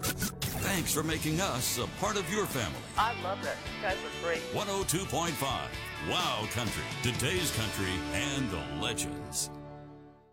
Thanks for making us a part of your family. I love that. You guys are great. 102.5 Wow Country, today's country, and the legends.